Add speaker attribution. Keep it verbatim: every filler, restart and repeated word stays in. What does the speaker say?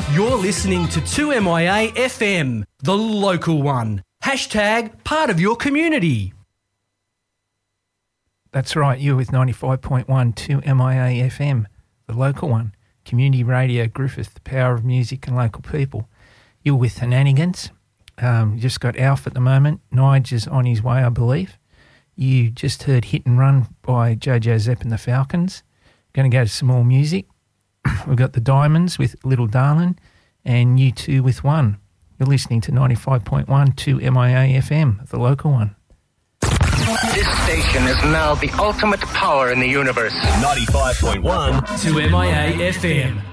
Speaker 1: You're listening to two M I A F M, the local one. Hashtag part of your community.
Speaker 2: That's right, you're with ninety-five point one two M I A F M, the local one. Community Radio Griffith, the power of music and local people. You're with Henanigans. Um, you just got Alf at the moment. Nige is on his way, I believe. You just heard Hit and Run by Jojo Zepp and the Falcons. Going to go to some more music. We've got the Diamonds with Little Darlin' and You Two with One. You're listening to ninety-five point one two M I A F M, the local one.
Speaker 3: This station is now the ultimate power in the universe.
Speaker 4: ninety-five point one
Speaker 1: two M I A F M.